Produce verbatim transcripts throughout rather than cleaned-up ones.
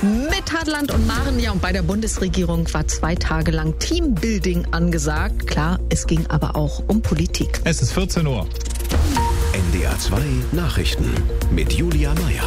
Mit Hadland und Maren, ja, und bei der Bundesregierung war zwei Tage lang Teambuilding angesagt. Klar, es ging aber auch um Politik. Es ist vierzehn Uhr. N D R zwei Nachrichten mit Julia Meyer.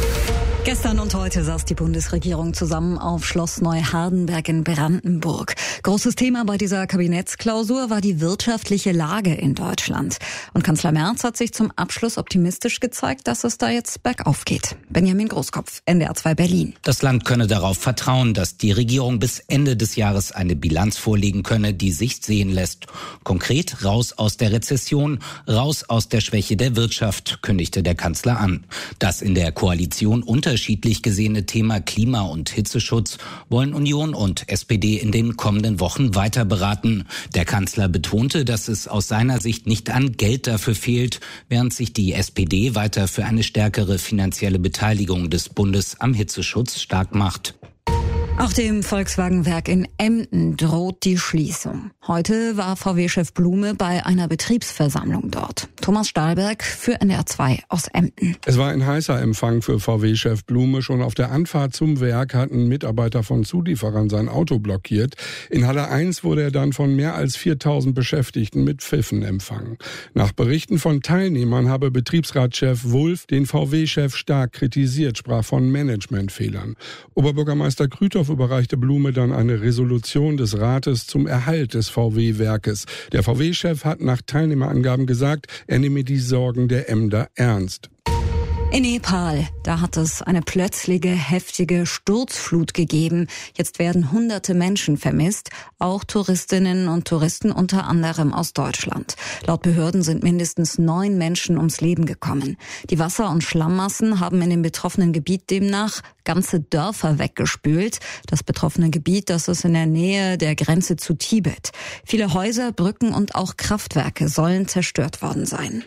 Gestern und heute saß die Bundesregierung zusammen auf Schloss Neuhardenberg in Brandenburg. Großes Thema bei dieser Kabinettsklausur war die wirtschaftliche Lage in Deutschland. Und Kanzler Merz hat sich zum Abschluss optimistisch gezeigt, dass es da jetzt bergauf geht. Benjamin Großkopf, N D R zwei Berlin. Das Land könne darauf vertrauen, dass die Regierung bis Ende des Jahres eine Bilanz vorlegen könne, die Sicht sehen lässt. Konkret raus aus der Rezession, raus aus der Schwäche der Wirtschaft, kündigte der Kanzler an. Das in der Koalition unter Unterschiedlich gesehene Thema Klima- und Hitzeschutz wollen Union und S P D in den kommenden Wochen weiter beraten. Der Kanzler betonte, dass es aus seiner Sicht nicht an Geld dafür fehlt, während sich die S P D weiter für eine stärkere finanzielle Beteiligung des Bundes am Hitzeschutz stark macht. Auch dem Volkswagen-Werk in Emden droht die Schließung. Heute war V W-Chef Blume bei einer Betriebsversammlung dort. Thomas Stahlberg für N D R zwei aus Emden. Es war ein heißer Empfang für V W-Chef Blume. Schon auf der Anfahrt zum Werk hatten Mitarbeiter von Zulieferern sein Auto blockiert. In Halle eins wurde er dann von mehr als viertausend Beschäftigten mit Pfiffen empfangen. Nach Berichten von Teilnehmern habe Betriebsratschef Wulff den V W-Chef stark kritisiert, sprach von Managementfehlern. Oberbürgermeister Krüthoff überreichte Blume dann eine Resolution des Rates zum Erhalt des V W-Werkes. Der V W-Chef hat nach Teilnehmerangaben gesagt, er nehme die Sorgen der Emder ernst. In Nepal, da hat es eine plötzliche, heftige Sturzflut gegeben. Jetzt werden hunderte Menschen vermisst, auch Touristinnen und Touristen unter anderem aus Deutschland. Laut Behörden sind mindestens neun Menschen ums Leben gekommen. Die Wasser- und Schlammmassen haben in dem betroffenen Gebiet demnach ganze Dörfer weggespült. Das betroffene Gebiet, das ist in der Nähe der Grenze zu Tibet. Viele Häuser, Brücken und auch Kraftwerke sollen zerstört worden sein.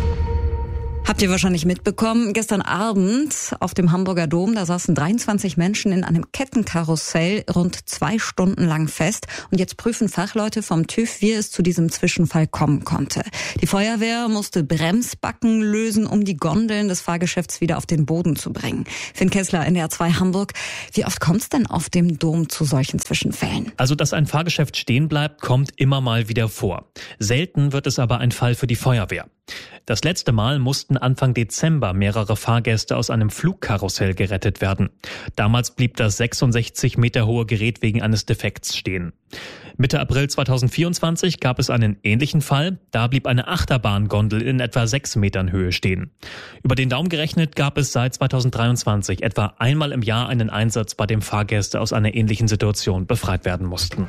Habt ihr wahrscheinlich mitbekommen, gestern Abend auf dem Hamburger Dom, da saßen dreiundzwanzig Menschen in einem Kettenkarussell rund zwei Stunden lang fest. Und jetzt prüfen Fachleute vom TÜV, wie es zu diesem Zwischenfall kommen konnte. Die Feuerwehr musste Bremsbacken lösen, um die Gondeln des Fahrgeschäfts wieder auf den Boden zu bringen. Finn Kessler, N D R zwei Hamburg. Wie oft kommt es denn auf dem Dom zu solchen Zwischenfällen? Also, dass ein Fahrgeschäft stehen bleibt, kommt immer mal wieder vor. Selten wird es aber ein Fall für die Feuerwehr. Das letzte Mal mussten Anfang Dezember mehrere Fahrgäste aus einem Flugkarussell gerettet werden. Damals blieb das sechsundsechzig Meter hohe Gerät wegen eines Defekts stehen. Mitte April zweitausendvierundzwanzig gab es einen ähnlichen Fall. Da blieb eine Achterbahngondel in etwa sechs Metern Höhe stehen. Über den Daumen gerechnet gab es seit zweitausenddreiundzwanzig etwa einmal im Jahr einen Einsatz, bei dem Fahrgäste aus einer ähnlichen Situation befreit werden mussten.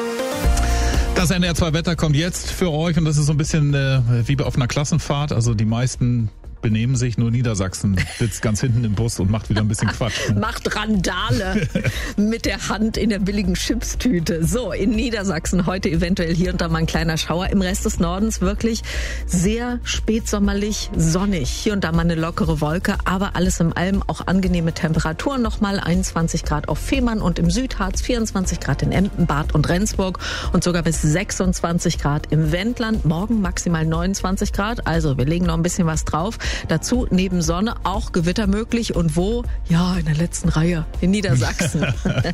Das N D R zwei Wetter kommt jetzt für euch und das ist so ein bisschen äh, wie auf einer Klassenfahrt. Also die meisten benehmen sich, nur Niedersachsen sitzt ganz hinten im Bus und macht wieder ein bisschen Quatsch. Macht Randale mit der Hand in der billigen Chipstüte. So, in Niedersachsen heute eventuell hier und da mal ein kleiner Schauer. Im Rest des Nordens wirklich sehr spätsommerlich sonnig. Hier und da mal eine lockere Wolke, aber alles in allem auch angenehme Temperaturen. Nochmal einundzwanzig Grad auf Fehmarn und im Südharz, vierundzwanzig Grad in Emden, Bad und Rendsburg und sogar bis sechsundzwanzig Grad im Wendland. Morgen maximal neunundzwanzig Grad, also wir legen noch ein bisschen was drauf. Dazu neben Sonne auch Gewitter möglich. Und wo? Ja, in der letzten Reihe, in Niedersachsen.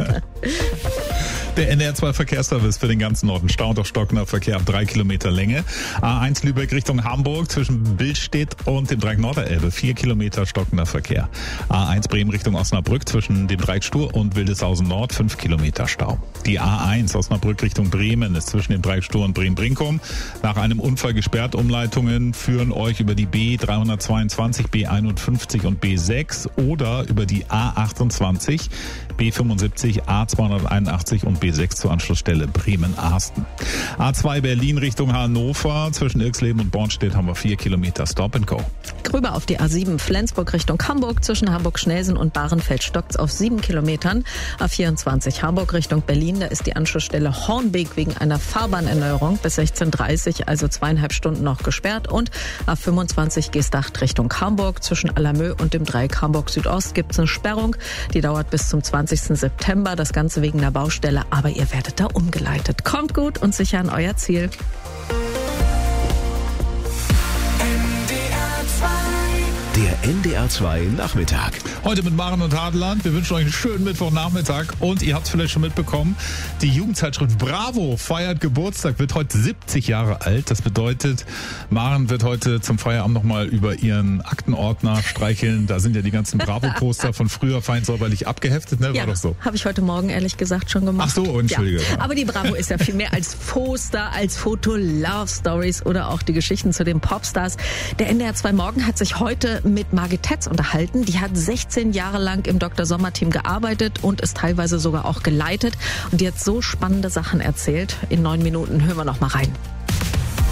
Der N D R zwei Verkehrsservice für den ganzen Norden. Stau und auch stockender Verkehr ab drei Kilometer Länge. A eins Lübeck Richtung Hamburg zwischen Billstedt und dem Dreieck Norderelbe. Vier Kilometer stockender Verkehr. A eins Bremen Richtung Osnabrück zwischen dem Dreieck Stur und Wildeshausen Nord. Fünf Kilometer Stau. Die A eins Osnabrück Richtung Bremen ist zwischen dem Dreieck Stur und Bremen-Brinkum. Nach einem Unfall gesperrt. Umleitungen führen euch über die B dreihundertzweiundzwanzig, B einundfünfzig und B sechs oder über die A achtundzwanzig, B fünfundsiebzig, A zweihunderteinundachtzig und B sechs zur Anschlussstelle Bremen-Arsten. A zwei Berlin Richtung Hannover. Zwischen Irxleben und Bornstedt haben wir vier Kilometer Stop and Go. Rüber auf die A sieben Flensburg Richtung Hamburg. Zwischen Hamburg-Schnelsen und Bahrenfeld stockt's auf sieben Kilometern. A vierundzwanzig Hamburg Richtung Berlin. Da ist die Anschlussstelle Hornbeek wegen einer Fahrbahnerneuerung bis sechzehn Uhr dreißig, also zweieinhalb Stunden noch gesperrt. Und A fünfundzwanzig Geesthacht Richtung Hamburg. Zwischen Allermö und dem Dreieck Hamburg Südost gibt's eine Sperrung. Die dauert bis zum zwanzigsten September. Das Ganze wegen der Baustelle. Aber ihr werdet da umgeleitet. Kommt gut und sicher an euer Ziel. Der N D R zwei Nachmittag. Heute mit Maren und Hadeland. Wir wünschen euch einen schönen Mittwochnachmittag. Und ihr habt es vielleicht schon mitbekommen, die Jugendzeitschrift Bravo feiert Geburtstag, wird heute siebzig Jahre alt. Das bedeutet, Maren wird heute zum Feierabend nochmal über ihren Aktenordner streicheln. Da sind ja die ganzen Bravo-Poster von früher fein säuberlich abgeheftet, ne? War ja, doch so. Habe ich heute Morgen ehrlich gesagt schon gemacht. Ach so, entschuldige. Ja. Aber die Bravo ist ja viel mehr als Poster, als Foto, Love Stories oder auch die Geschichten zu den Popstars. Der N D R zwei Morgen hat sich heute mit Margit Tetz unterhalten. Die hat sechzehn Jahre lang im Doktor Sommer-Team gearbeitet und ist teilweise sogar auch geleitet. Und die hat so spannende Sachen erzählt. In neun Minuten hören wir noch mal rein.